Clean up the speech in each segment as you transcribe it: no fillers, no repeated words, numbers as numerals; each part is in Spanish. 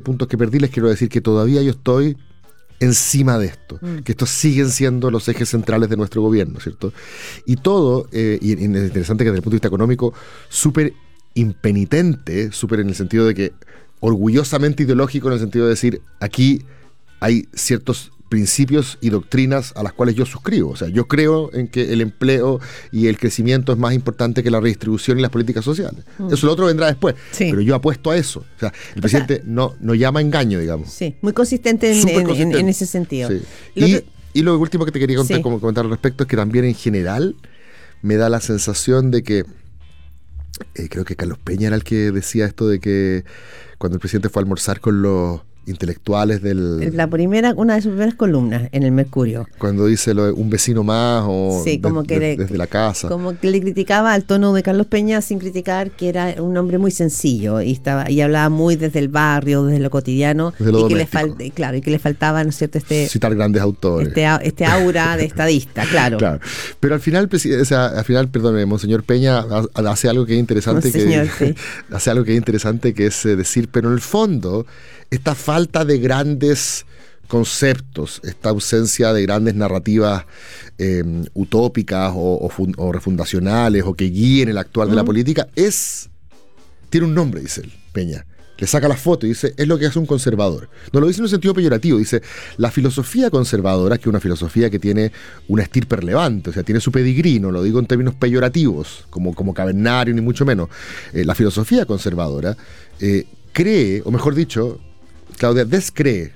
puntos que perdí, les quiero decir que todavía yo estoy encima de esto, que estos siguen siendo los ejes centrales de nuestro gobierno, ¿cierto? Y todo, y es interesante que desde el punto de vista económico, súper impenitente, súper en el sentido de que orgullosamente ideológico, en el sentido de decir, aquí hay ciertos principios y doctrinas a las cuales yo suscribo. O sea, yo creo en que el empleo y el crecimiento es más importante que la redistribución y las políticas sociales. Eso lo otro vendrá después. Sí. Pero yo apuesto a eso. O sea, el presidente no llama engaño, digamos. Sí, muy consistente en ese sentido. Sí. Y lo último que te quería comentar al respecto es que también en general me da la sensación de que creo que Carlos Peña era el que decía esto de que cuando el presidente fue a almorzar con los intelectuales una de sus primeras columnas en el Mercurio. Cuando dice un vecino más o como desde la casa. Como que le criticaba al tono de Carlos Peña sin criticar que era un hombre muy sencillo y hablaba muy desde el barrio, desde lo cotidiano, desde lo doméstico. Y que le faltaba, ¿no es cierto? Citar grandes autores. Este aura de estadista, claro. Pero al final, Monseñor Peña hace algo que es interesante. Hace algo que es interesante, que es decir, pero en el fondo esta falta de grandes conceptos, esta ausencia de grandes narrativas utópicas o refundacionales o que guíen el actuar de la política, tiene un nombre, dice él, Peña. Le saca la foto y dice, es lo que hace un conservador. No lo dice en un sentido peyorativo, dice, la filosofía conservadora, que es una filosofía que tiene una estirpe relevante, o sea, tiene su pedigrí, no lo digo en términos peyorativos, como cavernario ni mucho menos. La filosofía conservadora cree, o mejor dicho, Claudia, descree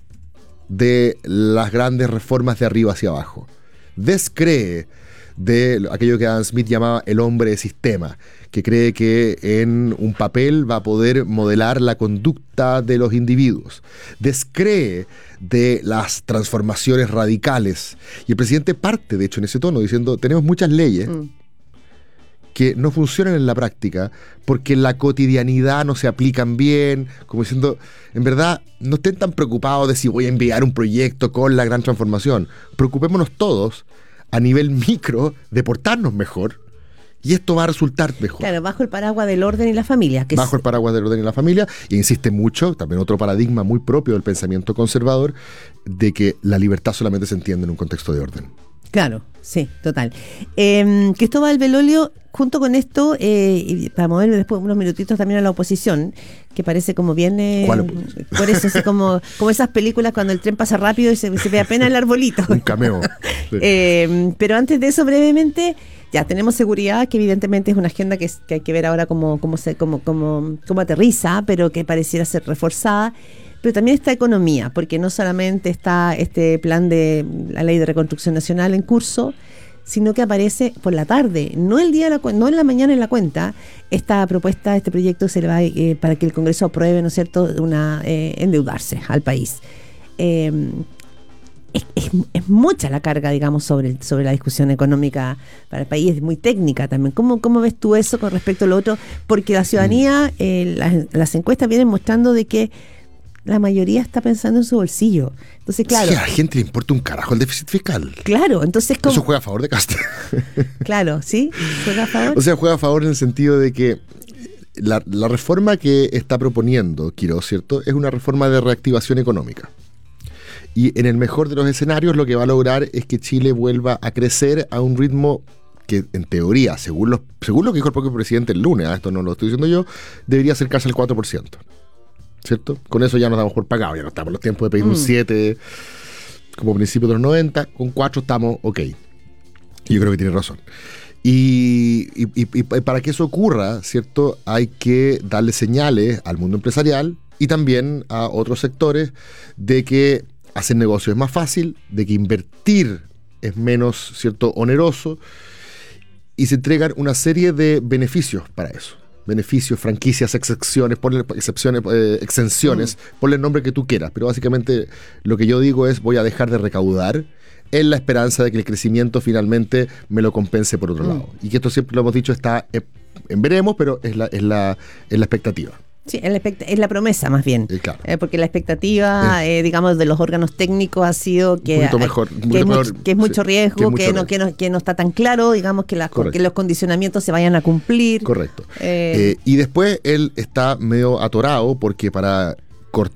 de las grandes reformas de arriba hacia abajo. Descree de aquello que Adam Smith llamaba el hombre de sistema, que cree que en un papel va a poder modelar la conducta de los individuos. Descree de las transformaciones radicales. Y el presidente parte, de hecho, en ese tono, diciendo, tenemos muchas leyes que no funcionan en la práctica porque en la cotidianidad no se aplican bien, como diciendo, en verdad, no estén tan preocupados de si voy a enviar un proyecto con la gran transformación. Preocupémonos todos a nivel micro de portarnos mejor y esto va a resultar mejor. Claro, bajo el paraguas del orden y la familia. Bajo el paraguas del orden y la familia, e insiste mucho, también otro paradigma muy propio del pensamiento conservador, de que la libertad solamente se entiende en un contexto de orden. Claro, sí, total. Cristóbal Belolio, junto con esto, y para moverme después unos minutitos también a la oposición, que parece como bien... ¿Cuál oposición? Por eso, así como esas películas cuando el tren pasa rápido y se ve apenas el arbolito. Un cameo. Sí. Pero antes de eso, brevemente, ya tenemos seguridad, que evidentemente es una agenda que hay que ver ahora cómo aterriza, pero que pareciera ser reforzada. Pero también está economía, porque no solamente está este plan de la Ley de Reconstrucción Nacional en curso, sino que aparece por la tarde, no en la mañana en la cuenta, esta propuesta, este proyecto se le va para que el Congreso apruebe, ¿no es cierto?, endeudarse al país. Es mucha la carga, digamos, sobre la discusión económica para el país, es muy técnica también. ¿Cómo ves tú eso con respecto a lo otro? Porque la ciudadanía, las encuestas vienen mostrando de que la mayoría está pensando en su bolsillo. Entonces, claro. Sí, a la gente le importa un carajo el déficit fiscal. Claro, entonces eso juega a favor de Cast. Claro, ¿sí? ¿Juega a favor? O sea, juega a favor en el sentido de que la reforma que está proponiendo Quirós, ¿cierto?, es una reforma de reactivación económica. Y en el mejor de los escenarios lo que va a lograr es que Chile vuelva a crecer a un ritmo que, en teoría, según lo que dijo el propio presidente el lunes, esto no lo estoy diciendo yo, debería acercarse al 4%. ¿Cierto? Con eso ya nos damos por pagado, ya no estamos en los tiempos de pedir un 7 como principios de los 90, con 4 estamos ok. Y yo creo que tiene razón. Y para que eso ocurra, ¿cierto?, hay que darle señales al mundo empresarial y también a otros sectores de que hacer negocio es más fácil, de que invertir es menos, ¿cierto?, oneroso, y se entregan una serie de beneficios para eso. Beneficios, franquicias, exenciones, ponle el nombre que tú quieras, pero básicamente lo que yo digo es voy a dejar de recaudar en la esperanza de que el crecimiento finalmente me lo compense por otro lado. Y que esto siempre lo hemos dicho, está en veremos, pero es la expectativa. Sí, es la promesa más bien, claro. Porque la expectativa, digamos, de los órganos técnicos ha sido que es mucho riesgo, que no está tan claro, digamos, que los condicionamientos se vayan a cumplir. Correcto. Y después él está medio atorado porque para